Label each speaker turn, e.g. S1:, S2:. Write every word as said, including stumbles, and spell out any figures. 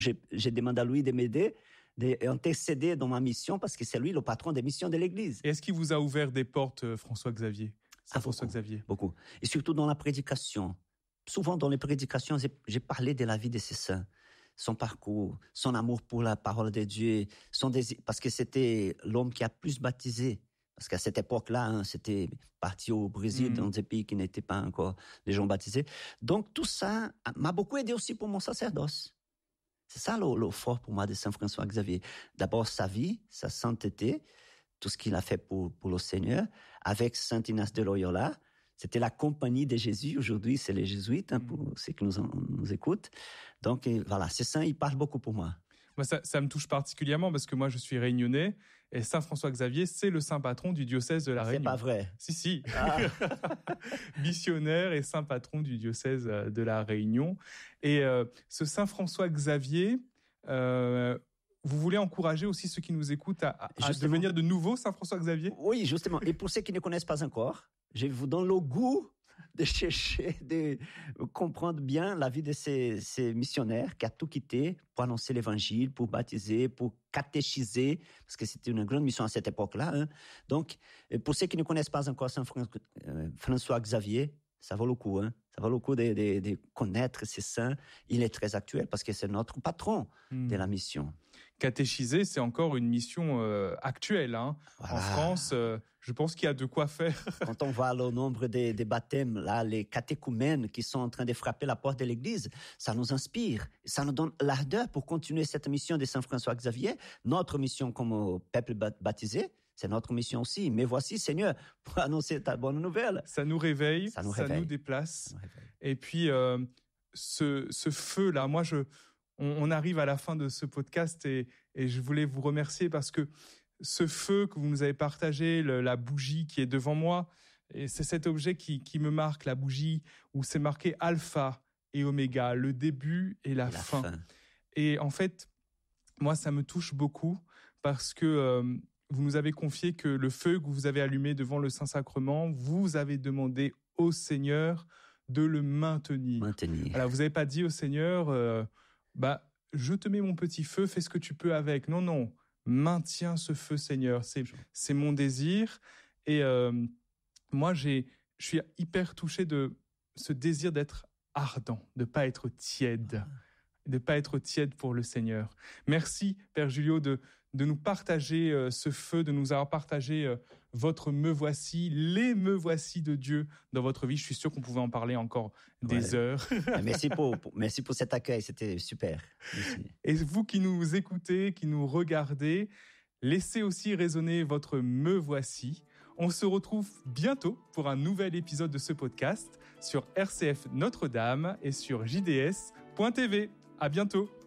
S1: J'ai, j'ai demandé à lui de m'aider, d'intercéder dans ma mission, parce que c'est lui le patron des missions de l'Église.
S2: Et est-ce qu'il vous a ouvert des portes, François-Xavier?
S1: Ah,
S2: François-Xavier.
S1: Beaucoup. Et surtout dans la prédication. Souvent dans les prédications, j'ai, j'ai parlé de la vie de ces saints, son parcours, son amour pour la parole de Dieu, son désir, parce que c'était l'homme qui a plus baptisé. Parce qu'à cette époque-là, hein, c'était parti au Brésil, mmh. dans des pays qui n'étaient pas encore les gens baptisés. Donc tout ça m'a beaucoup aidé aussi pour mon sacerdoce. C'est ça le, le fort pour moi de Saint François-Xavier. D'abord sa vie, sa sainteté, tout ce qu'il a fait pour, pour le Seigneur. Avec Saint Ignace de Loyola, c'était la compagnie de Jésus. Aujourd'hui, c'est les jésuites, hein, pour ceux qui nous, nous écoutent. Donc voilà, ces saints, ils parlent beaucoup pour moi.
S2: Moi, ça, ça me touche particulièrement parce que moi, je suis réunionnais et Saint François-Xavier, c'est le saint patron du diocèse de la Réunion.
S1: C'est pas vrai.
S2: Si, si. Ah. Missionnaire et saint patron du diocèse de la Réunion. Et euh, ce Saint François-Xavier, euh, vous voulez encourager aussi ceux qui nous écoutent à, à devenir de nouveaux Saint François-Xavier?
S1: Oui, justement. Et pour ceux qui ne connaissent pas encore, je vous donne le goût de chercher, de comprendre bien la vie de ces, ces missionnaires qui a tout quitté pour annoncer l'évangile, pour baptiser, pour catéchiser, parce que c'était une grande mission à cette époque-là. Hein. Donc, pour ceux qui ne connaissent pas encore Saint François-Xavier, ça vaut le coup, hein. Ça vaut le coup de, de, de connaître ces saints. Il est très actuel parce que c'est notre patron mmh. de la mission.
S2: Catéchiser, c'est encore une mission euh, actuelle. Hein. Voilà. En France, euh, je pense qu'il y a de quoi faire.
S1: Quand on voit le nombre des, des baptêmes, là, les catéchumènes qui sont en train de frapper la porte de l'Église, ça nous inspire. Ça nous donne l'ardeur pour continuer cette mission de Saint François-Xavier. Notre mission comme peuple baptisé, c'est notre mission aussi. Mais voici, Seigneur, pour annoncer ta bonne nouvelle.
S2: Ça nous réveille, ça nous,
S1: réveille.
S2: Ça nous déplace.
S1: Ça nous réveille.
S2: Et puis, euh, ce, ce feu-là, moi, je, on, on arrive à la fin de ce podcast et, et je voulais vous remercier parce que ce feu que vous nous avez partagé, le, la bougie qui est devant moi, et c'est cet objet qui, qui me marque, la bougie, où c'est marqué alpha et oméga, le début et la,
S1: la
S2: fin.
S1: fin.
S2: Et en fait, moi, ça me touche beaucoup parce que euh, vous nous avez confié que le feu que vous avez allumé devant le Saint-Sacrement, vous avez demandé au Seigneur de le maintenir.
S1: Maintenir.
S2: Alors, vous n'avez pas dit au Seigneur, euh, bah, je te mets mon petit feu, fais ce que tu peux avec. Non, non, maintiens ce feu, Seigneur. C'est, c'est mon désir. Et euh, moi, j'ai, je suis hyper touché de ce désir d'être ardent, de pas être tiède. Ah. de pas être tiède pour le Seigneur. Merci, Père Julio, de, de nous partager euh, ce feu, de nous avoir partagé euh, votre me voici, les me voici de Dieu dans votre vie. Je suis sûr qu'on pouvait en parler encore des
S1: ouais.
S2: heures.
S1: merci pour, pour, merci pour cet accueil, c'était super. Merci.
S2: Et vous qui nous écoutez, qui nous regardez, laissez aussi résonner votre me voici. On se retrouve bientôt pour un nouvel épisode de ce podcast sur R C F Notre-Dame et sur J D S point T V. À bientôt.